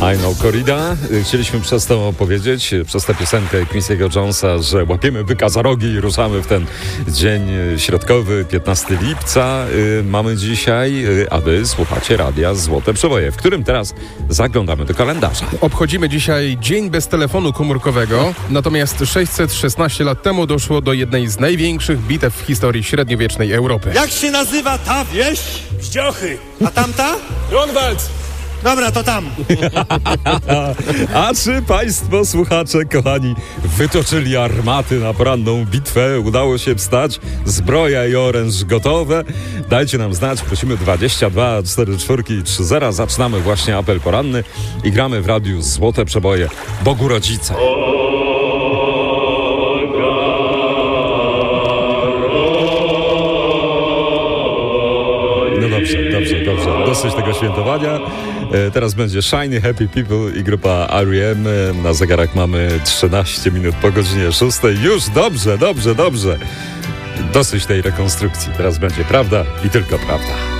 I know Corrida. Chcieliśmy przez to opowiedzieć, przez tę piosenkę Quincy'ego Jonesa, że łapiemy byka za rogi i ruszamy w ten dzień środkowy, 15 lipca. Mamy dzisiaj, a wy słuchacie radia Złote Przeboje, w którym teraz zaglądamy do kalendarza. Obchodzimy dzisiaj Dzień bez telefonu komórkowego, natomiast 616 lat temu doszło do jednej z największych bitew w historii średniowiecznej Europy. Jak się nazywa ta wieś? Bździochy. A tamta? Grunwald. Dobra, to tam. A czy państwo, słuchacze, kochani, wytoczyli armaty na poranną bitwę? Udało się wstać? Zbroja i oręż gotowe? Dajcie nam znać, prosimy 22 44 30. Zaczynamy właśnie apel poranny i gramy w radiu Złote Przeboje Bogu Rodzice. No dobrze. Dosyć tego świętowania. Teraz będzie Shiny Happy People i grupa R.E.M. Na zegarach mamy 13 minut po godzinie 6. Już dobrze. Dosyć tej rekonstrukcji. Teraz będzie prawda i tylko prawda.